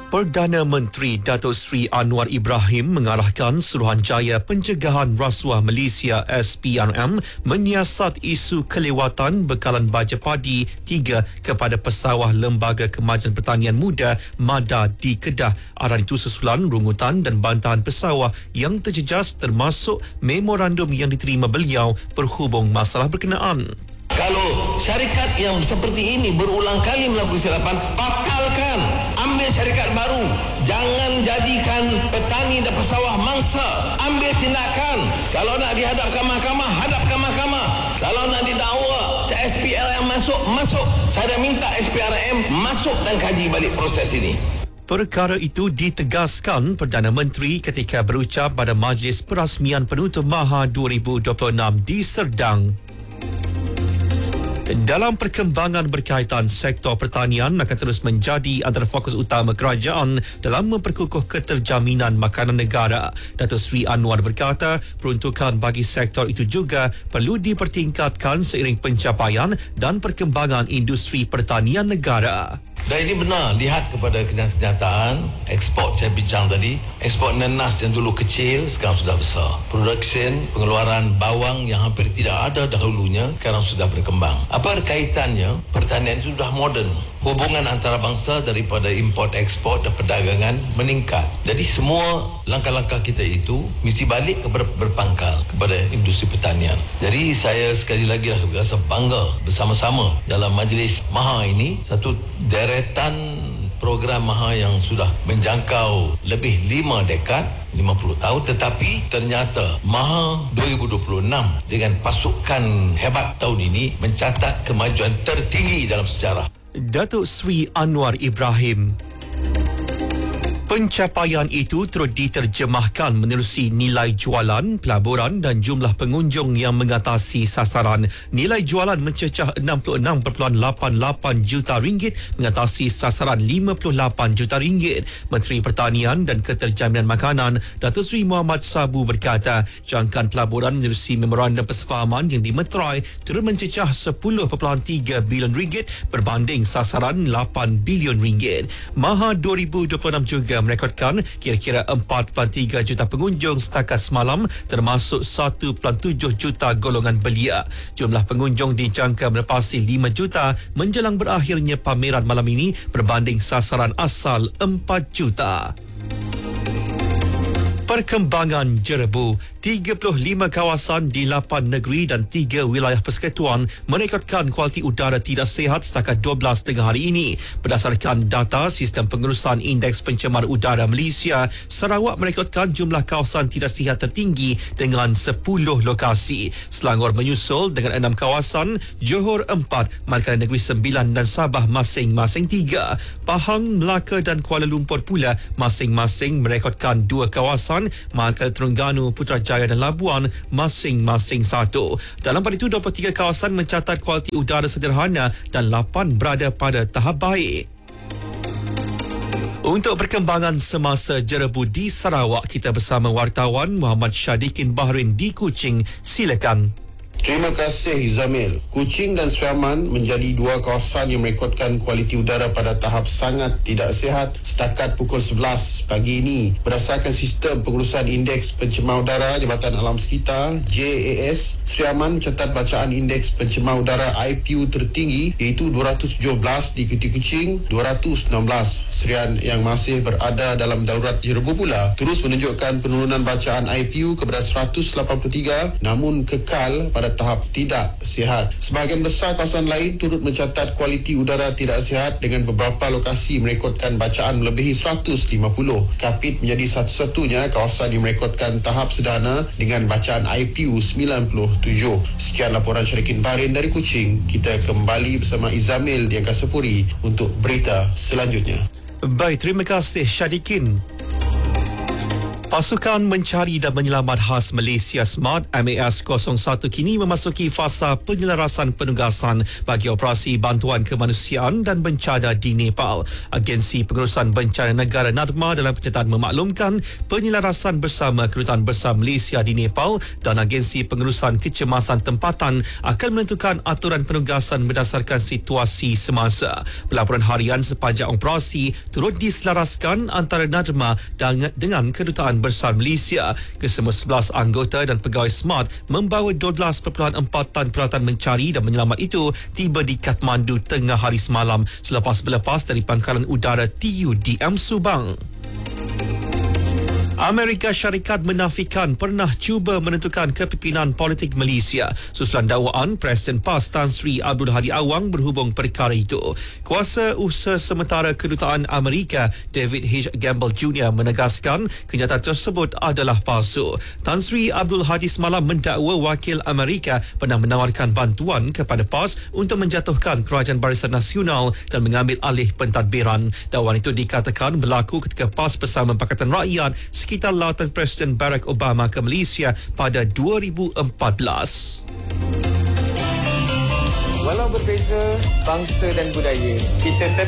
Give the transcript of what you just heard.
Perdana Menteri Datuk Seri Anwar Ibrahim mengarahkan Suruhanjaya Pencegahan Rasuah Malaysia SPRM menyiasat isu kelewatan bekalan baja padi 3 kepada pesawah Lembaga Kemajuan Pertanian Muda MADA di Kedah. Arahan itu susulan rungutan dan bantahan pesawah yang terjejas termasuk memorandum yang diterima beliau berhubung masalah berkenaan. Kalau syarikat yang seperti ini berulang kali melakukan kesilapan, batalkan. Ambil syarikat baru. Jangan jadikan petani dan pesawah mangsa. Ambil tindakan. Kalau nak dihadapkan mahkamah, hadapkan mahkamah. Kalau nak didakwa SPRM masuk. Saya minta SPRM masuk dan kaji balik proses ini. Perkara itu ditegaskan Perdana Menteri ketika berucap pada Majlis Perasmian Penutup Maha 2026 di Serdang. Dalam perkembangan berkaitan sektor pertanian akan terus menjadi antara fokus utama kerajaan dalam memperkukuh keterjaminan makanan negara. Datuk Seri Anwar berkata, peruntukan bagi sektor itu juga perlu dipertingkatkan seiring pencapaian dan perkembangan industri pertanian negara. Dan ini benar, lihat kepada kenyataan ekspor saya bincang tadi. Ekspor nanas yang dulu kecil sekarang sudah besar. Production, pengeluaran bawang yang hampir tidak ada dahulunya sekarang sudah berkembang. Apa kaitannya? Pertanian itu sudah moden. Hubungan antara bangsa daripada import, ekspor dan perdagangan meningkat. Jadi semua langkah-langkah kita itu mesti balik kepada berpangkal kepada industri pertanian. Jadi saya sekali lagi rasa bangga bersama-sama dalam Majlis Maha ini, satu deretan program Maha yang sudah menjangkau lebih 5 dekad, 50 tahun, tetapi ternyata Maha 2026 dengan pasukan hebat tahun ini mencatat kemajuan tertinggi dalam sejarah. Datuk Seri Anwar Ibrahim. Pencapaian itu turut diterjemahkan menerusi nilai jualan, pelaburan dan jumlah pengunjung yang mengatasi sasaran. Nilai jualan mencecah 66.88 juta ringgit mengatasi sasaran 58 juta ringgit. Menteri Pertanian dan Keterjaminan Makanan Datuk Seri Muhammad Sabu berkata, jangkaan pelaburan menerusi memorandum persefahaman yang dimeterai turut mencecah 10.3 bilion ringgit berbanding sasaran 8 bilion ringgit. Maha 2026 juga merekodkan kira-kira 4.3 juta pengunjung setakat semalam termasuk 1.7 juta golongan belia. Jumlah pengunjung dijangka melepasi 5 juta menjelang berakhirnya pameran malam ini berbanding sasaran asal 4 juta. Perkembangan Jerebu, 35 kawasan di 8 negeri dan 3 wilayah persekutuan merekodkan kualiti udara tidak sihat setakat 12 tengah hari ini. Berdasarkan data Sistem Pengurusan Indeks Pencemar Udara Malaysia, Sarawak merekodkan jumlah kawasan tidak sihat tertinggi dengan 10 lokasi. Selangor menyusul dengan 6 kawasan, Johor 4, manakala Negeri Sembilan dan Sabah masing-masing 3. Pahang, Melaka dan Kuala Lumpur pula masing-masing merekodkan 2 kawasan, manakala Terengganu, Putrajaya dan Labuan masing-masing 1. Dalam pada itu, 23 kawasan mencatat kualiti udara sederhana dan 8 berada pada tahap baik. Untuk perkembangan semasa Jerebu di Sarawak, kita bersama wartawan Muhammad Syadikin Bahrin di Kuching. Silakan. Terima kasih Zamil. Kuching dan Seriaman menjadi 2 kawasan yang merekodkan kualiti udara pada tahap sangat tidak sihat setakat pukul 11 pagi ini. Berdasarkan Sistem Pengurusan Indeks Pencemar Udara Jabatan Alam Sekitar JAS, Seriaman mencatat bacaan Indeks Pencemar Udara IPU tertinggi iaitu 217, diikuti Kuching 216. Serian yang masih berada dalam daurat Jerebu pula terus menunjukkan penurunan bacaan IPU kepada 183 namun kekal pada tahap tidak sihat. Sebahagian besar kawasan lain turut mencatat kualiti udara tidak sihat dengan beberapa lokasi merekodkan bacaan melebihi 150. Kapit menjadi satu-satunya kawasan yang merekodkan tahap sederhana dengan bacaan IPU 97. Sekian laporan Syarikin Bahrin dari Kuching. Kita kembali bersama Izamil di Angkasa Puri untuk berita selanjutnya. Baik, terima kasih Syadikin. Pasukan Mencari dan Menyelamat Khas Malaysia SMART MAS 01 kini memasuki fasa penyelarasan penugasan bagi operasi bantuan kemanusiaan dan bencana di Nepal. Agensi Pengurusan Bencana Negara NADMA dalam pernyataan memaklumkan penyelarasan bersama Kedutaan Besar Malaysia di Nepal dan Agensi Pengurusan Kecemasan Tempatan akan menentukan aturan penugasan berdasarkan situasi semasa. Pelaporan harian sepanjang operasi turut diselaraskan antara NADMA dengan Kedutaan Besar Malaysia. Kesemua 11 anggota dan pegawai SMART membawa 12.4 tan peralatan mencari dan menyelamat itu tiba di Kathmandu tengah hari semalam selepas berlepas dari Pangkalan Udara TUDM Subang. Amerika Syarikat menafikan pernah cuba menentukan kepimpinan politik Malaysia susulan dakwaan Presiden PAS Tan Sri Abdul Hadi Awang berhubung perkara itu. Kuasa Usaha Sementara Kedutaan Amerika David H. Gamble Jr. menegaskan kenyataan tersebut adalah palsu. Tan Sri Abdul Hadi semalam mendakwa wakil Amerika pernah menawarkan bantuan kepada PAS untuk menjatuhkan Kerajaan Barisan Nasional dan mengambil alih pentadbiran. Dakwaan itu dikatakan berlaku ketika PAS bersama Pakatan Rakyat sekitar lawatan Presiden Barack Obama ke Malaysia pada 2014. Walau berbeza bangsa dan budaya, kita tetap